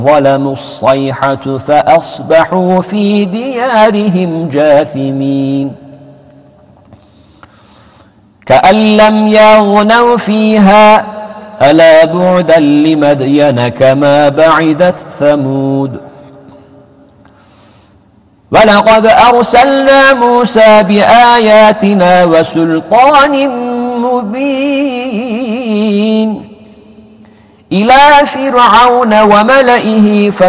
ظلموا الصيحة فأصبحوا في ديارهم جاثمين كأن لم يغنوا فيها ألا بعدا لمدين كما بعدت ثمود ولقد أرسلنا موسى بآياتنا وسلطان مبين إلى فرعون وملئه